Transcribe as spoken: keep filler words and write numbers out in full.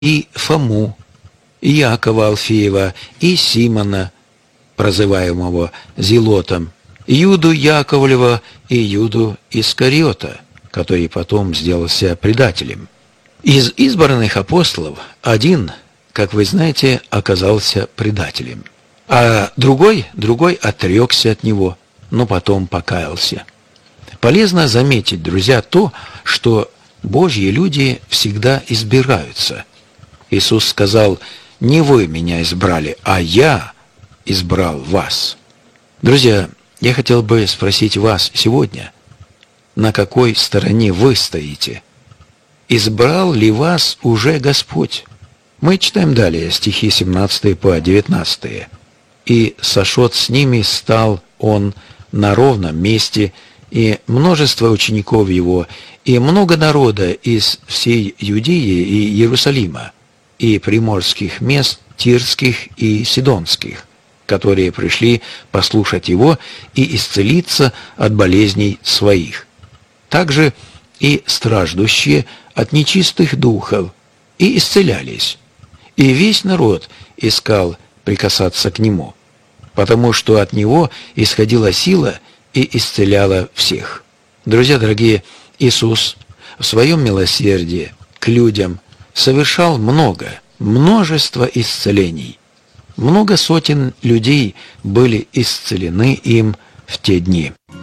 и Фому, и Якова Алфеева, и Симона, прозываемого Зелотом, Юду Яковлева и Юду Искариота, который потом сделался предателем. Из избранных апостолов один, как вы знаете, оказался предателем, а другой, другой отрекся от него, но потом покаялся. Полезно заметить, друзья, то, что Божьи люди всегда избираются. Иисус сказал: «Не вы меня избрали, а я избрал вас». Друзья, я хотел бы спросить вас сегодня, на какой стороне вы стоите? Избрал ли вас уже Господь? Мы читаем далее стихи семнадцатый по девятнадцатый. «И сошед с ними стал он на ровном месте, и множество учеников его, и много народа из всей Иудеи и Иерусалима, и приморских мест Тирских и Сидонских, которые пришли послушать его и исцелиться от болезней своих. Также и страждущие от нечистых духов, и исцелялись. И весь народ искал прикасаться к нему, потому что от него исходила сила и исцеляла всех». Друзья дорогие, Иисус в своем милосердии к людям совершал много, множество исцелений. Много сотен людей были исцелены им в те дни.